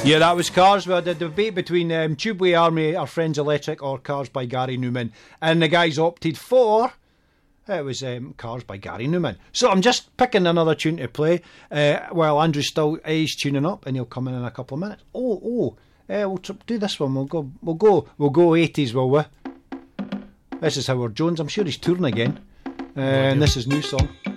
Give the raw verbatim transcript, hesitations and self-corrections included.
Yeah, that was Cars. We had a debate between um, Tubeway Army, Our Friends Electric, or Cars by Gary Newman. And the guys opted for... It was um, Cars by Gary Newman. So I'm just picking another tune to play uh, while Andrew's still is tuning up, and he'll come in in a couple of minutes. Oh, oh, uh, we'll tr- do this one. We'll go, we'll go, we'll go eighties, will we? This is Howard Jones. I'm sure he's touring again, uh, and this is new song.